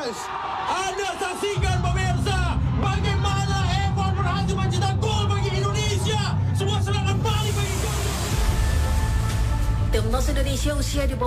Yes! Anda saksikan pemirsa bagaimana Evan berhasil mencetak gol bagi Indonesia. Sebuah serangan balik bagi gol. Timnas Indonesia usia di bawah